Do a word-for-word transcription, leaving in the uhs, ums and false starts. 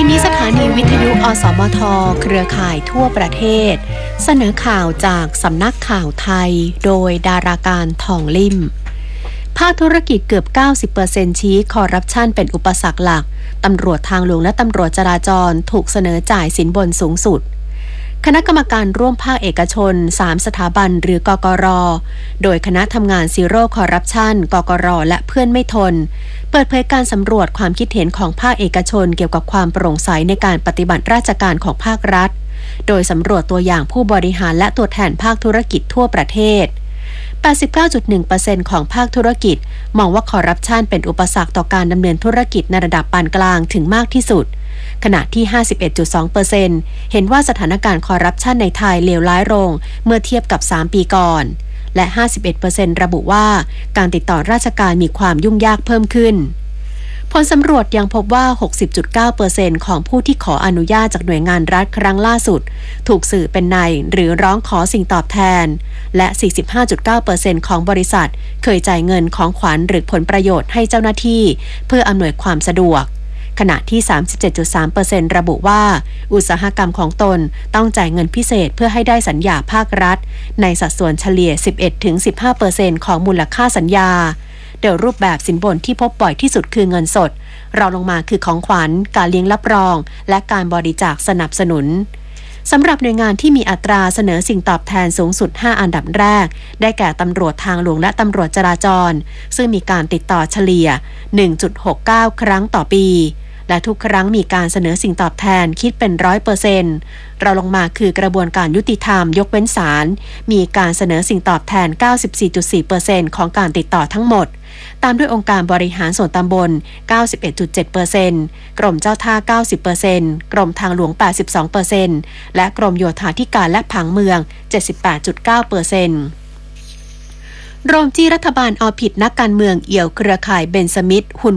คืนนี้สถานีวิทยุอสมทเครือข่ายทั่วประเทศเสนอข่าวจากสำนักข่าวไทยโดยดาราการทองลิ่มภาคธุรกิจเกือบ เก้าสิบเปอร์เซ็นต์ ชี้คอร์รัปชันเป็นอุปสรรคหลักตำรวจทางหลวงและตำรวจจราจรถูกเสนอจ่ายสินบนสูงสุดคณะกรรมการร่วมภาคเอกชนสามสถาบันหรือกกร.โดยคณะทำงานซีโร่คอร์รัปชันกกร.และเพื่อนไม่ทนเปิดเผยการสำรวจความคิดเห็นของภาคเอกชนเกี่ยวกับความโปร่งใสในการปฏิบัติราชการของภาครัฐโดยสำรวจตัวอย่างผู้บริหารและตัวแทนภาคธุรกิจทั่วประเทศ แปดสิบเก้าจุดหนึ่งเปอร์เซ็นต์ ของภาคธุรกิจมองว่าคอร์รัปชันเป็นอุปสรรคต่อการดำเนินธุรกิจในระดับปานกลางถึงมากที่สุดขณะที่ ห้าสิบเอ็ดจุดสองเปอร์เซ็นต์ เห็นว่าสถานการณ์คอร์รัปชันในไทยเลวร้ายลงเมื่อเทียบกับสามปีก่อนและ ห้าสิบเอ็ดเปอร์เซ็นต์ ระบุว่าการติดต่อราชการมีความยุ่งยากเพิ่มขึ้นผลสำรวจยังพบว่า หกสิบจุดเก้าเปอร์เซ็นต์ ของผู้ที่ขออนุญาตจากหน่วยงานรัฐครั้งล่าสุดถูกสื่อเป็นนายหรือร้องขอสิ่งตอบแทนและ สี่สิบห้าจุดเก้าเปอร์เซ็นต์ ของบริษัทเคยจ่ายเงินของขวัญหรือผลประโยชน์ให้เจ้าหน้าที่เพื่ออำนวยความสะดวกขณะที่ สามสิบเจ็ดจุดสามเปอร์เซ็นต์ ระบุว่าอุตสาหกรรมของตนต้องจ่ายเงินพิเศษเพื่อให้ได้สัญญาภาครัฐในสัดส่วนเฉลี่ย สิบเอ็ดถึงสิบห้าเปอร์เซ็นต์ ของมูลค่าสัญญาโดยรูปแบบสินบนที่พบบ่อยที่สุดคือเงินสดรองลงมาคือของขวัญการเลี้ยงรับรองและการบริจาคสนับสนุนสำหรับหน่วยงานที่มีอัตราเสนอสิ่งตอบแทนสูงสุดห้าอันดับแรกได้แก่ตำรวจทางหลวงและตำรวจจราจรซึ่งมีการติดต่อเฉลี่ย หนึ่งจุดหกเก้า ครั้งต่อปีและทุกครั้งมีการเสนอสิ่งตอบแทนคิดเป็น ร้อยเปอร์เซ็นต์ เราลงมาคือกระบวนการยุติธรรมยกเว้นศาลมีการเสนอสิ่งตอบแทน เก้าสิบสี่จุดสี่เปอร์เซ็นต์ ของการติดต่อทั้งหมดตามด้วยองค์การบริหารส่วนตำบล เก้าสิบเอ็ดจุดเจ็ดเปอร์เซ็นต์ กรมเจ้าท่า เก้าสิบเปอร์เซ็นต์ กรมทางหลวง แปดสิบสองเปอร์เซ็นต์ และกรมโยธาธิการและผังเมือง เจ็ดสิบแปดจุดเก้าเปอร์เซ็นต์โรมจี้รัฐบาลเอาผิดนักการเมืองเอี่ยวเครือข่ายเบนสมิธหุ่น